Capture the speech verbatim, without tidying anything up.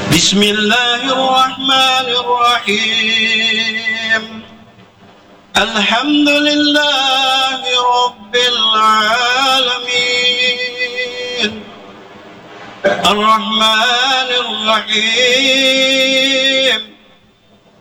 بسم الله الرحمن الرحيم الحمد لله رب العالمين الرحمن الرحيم